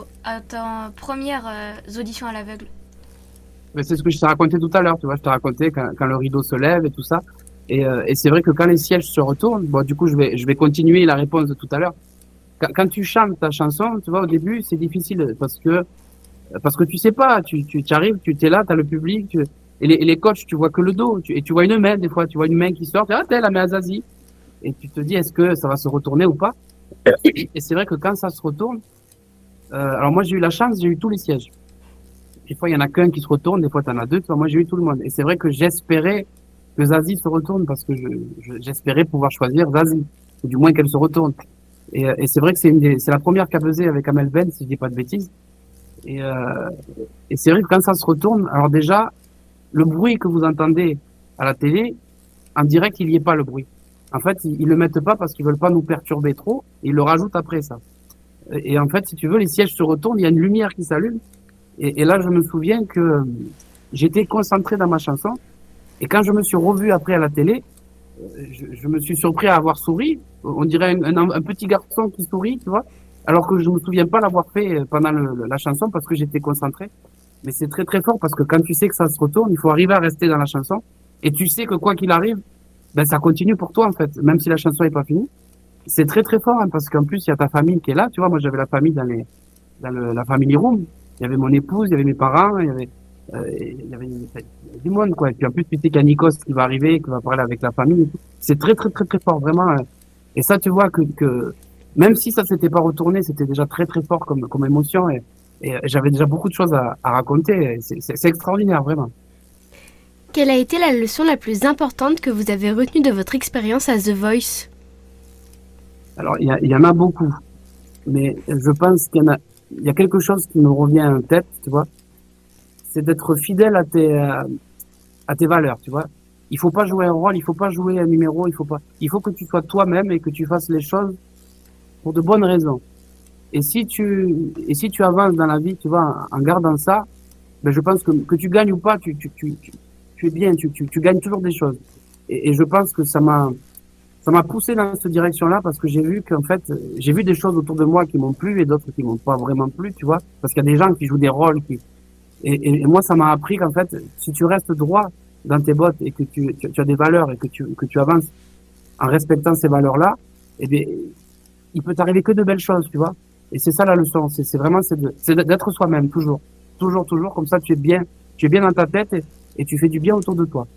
à ta première audition à l'aveugle? Mais c'est ce que je t'ai raconté tout à l'heure, tu vois, je t'ai raconté quand le rideau se lève et tout ça. Et c'est vrai que quand les sièges se retournent, bon, du coup, je vais continuer la réponse de tout à l'heure. Quand tu chantes ta chanson, tu vois, au début, c'est difficile parce que tu sais pas, tu arrives, tu t'es là, t'as le public, et les coachs, tu vois que le dos, et tu vois une main, des fois, tu vois une main qui sort, t'es la main à Zazie. Et tu te dis, est-ce que ça va se retourner ou pas? Et c'est vrai que quand ça se retourne, alors moi, j'ai eu la chance, j'ai eu tous les sièges. Des fois, il y en a qu'un qui se retourne, des fois, t'en as deux, tu vois, moi, j'ai eu tout le monde. Et c'est vrai que j'espérais que Zazie se retourne parce que j'espérais pouvoir choisir Zazie, ou du moins qu'elle se retourne. Et c'est vrai que c'est la première qu'a buzzé avec Amel Ben, si je dis pas de bêtises. Et, euh, et c'est vrai que quand ça se retourne, alors déjà, le bruit que vous entendez à la télé, en direct, il n'y est pas le bruit. En fait, ils le mettent pas parce qu'ils veulent pas nous perturber trop, et ils le rajoutent après ça. Et en fait, si tu veux, les sièges se retournent, il y a une lumière qui s'allume, et là, je me souviens que j'étais concentré dans ma chanson, et quand je me suis revu après à la télé, je me suis surpris à avoir souri. On dirait un petit garçon qui sourit, tu vois, alors que je me souviens pas l'avoir fait pendant la chanson parce que j'étais concentré. Mais c'est très très fort parce que quand tu sais que ça se retourne, il faut arriver à rester dans la chanson, et tu sais que quoi qu'il arrive, ben ça continue pour toi en fait, même si la chanson est pas finie. C'est très très fort hein, parce qu'en plus il y a ta famille qui est là, tu vois. Moi j'avais la famille la family room. Il y avait mon épouse, il y avait mes parents, il y avait du monde quoi. Et puis en plus tu sais qu'il y a Nikos qui va arriver, qui va parler avec la famille. Et tout. C'est très très très très fort vraiment. Et ça tu vois que même si ça s'était pas retourné, c'était déjà très très fort comme émotion et j'avais déjà beaucoup de choses à raconter. C'est extraordinaire vraiment. Quelle a été la leçon la plus importante que vous avez retenue de votre expérience à The Voice? Alors il y en a beaucoup, mais je pense il y a quelque chose qui me revient en tête, tu vois. C'est d'être fidèle à tes valeurs, tu vois. Il faut pas jouer un rôle, il faut pas jouer un numéro, il faut que tu sois toi-même et que tu fasses les choses pour de bonnes raisons. Et si tu avances dans la vie, tu vois, en gardant ça, ben je pense que tu gagnes ou pas, tu es bien, tu gagnes toujours des choses. Et je pense que ça m'a poussé dans cette direction-là parce que j'ai vu qu'en fait, j'ai vu des choses autour de moi qui m'ont plu et d'autres qui m'ont pas vraiment plu, tu vois. Parce qu'il y a des gens qui jouent des rôles et moi, ça m'a appris qu'en fait, si tu restes droit dans tes bottes et que tu as des valeurs et que tu avances en respectant ces valeurs-là, eh bien, il peut t'arriver que de belles choses, tu vois. Et c'est ça la leçon. C'est d'être soi-même, toujours. Toujours, toujours. Comme ça, tu es bien dans ta tête et tu fais du bien autour de toi.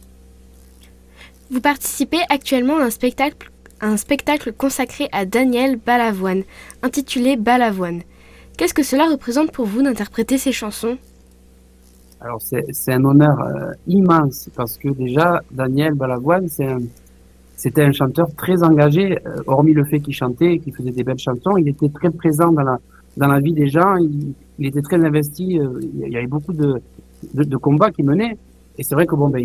Vous participez actuellement à un spectacle consacré à Daniel Balavoine, intitulé Balavoine. Qu'est-ce que cela représente pour vous d'interpréter ces chansons? Alors, c'est un honneur immense parce que déjà, Daniel Balavoine, c'était un chanteur très engagé, hormis le fait qu'il chantait et qu'il faisait des belles chansons, il était très présent dans la vie des gens, il était très investi, il y avait beaucoup de combats qu'il menait. Et c'est vrai que bon, ben,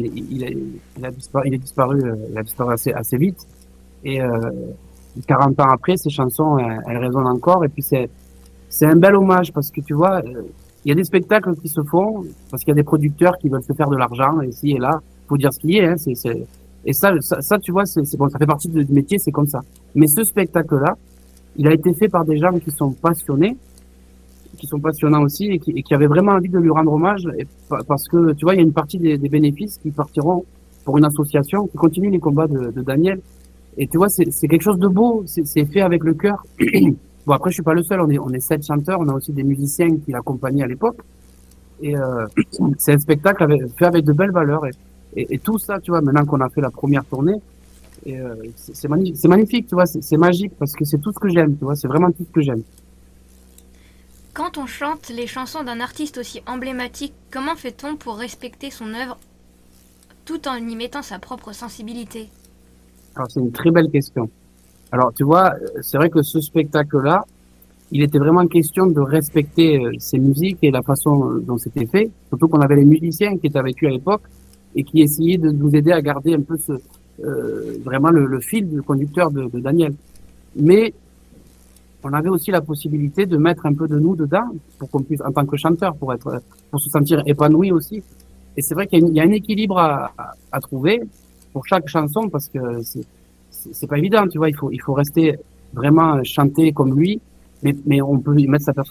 il a disparu assez vite. Et 40 ans après, ces chansons, elles résonnent encore. Et puis c'est un bel hommage parce que tu vois, il y a des spectacles qui se font parce qu'il y a des producteurs qui veulent se faire de l'argent ici et là. Faut dire ce qui est. Hein, et ça, tu vois, c'est bon, ça fait partie du métier, c'est comme ça. Mais ce spectacle-là, il a été fait par des gens qui sont passionnés, qui sont passionnants aussi et qui avaient vraiment envie de lui rendre hommage parce que tu vois, il y a une partie des bénéfices qui partiront pour une association qui continue les combats de Daniel. Et tu vois, c'est quelque chose de beau, c'est fait avec le cœur. Bon, après, je suis pas le seul, on est 7 chanteurs, on a aussi des musiciens qui l'accompagnaient à l'époque. Et c'est un spectacle fait avec de belles valeurs. Et tout ça, tu vois, maintenant qu'on a fait la première tournée, et, c'est magnifique, tu vois, c'est magique parce que c'est tout ce que j'aime, tu vois, c'est vraiment tout ce que j'aime. Quand on chante les chansons d'un artiste aussi emblématique, comment fait-on pour respecter son œuvre tout en y mettant sa propre sensibilité? Alors, c'est une très belle question. Alors, tu vois, c'est vrai que ce spectacle-là, il était vraiment question de respecter ces musiques et la façon dont c'était fait. Surtout qu'on avait les musiciens qui étaient avec lui à l'époque et qui essayaient de nous aider à garder un peu vraiment le fil du conducteur de Daniel. Mais on avait aussi la possibilité de mettre un peu de nous dedans pour qu'on puisse, en tant que chanteur, pour se sentir épanoui aussi. Et c'est vrai qu'il y a un équilibre à trouver pour chaque chanson parce que c'est pas évident, tu vois. Il faut rester vraiment chanter comme lui, mais on peut y mettre sa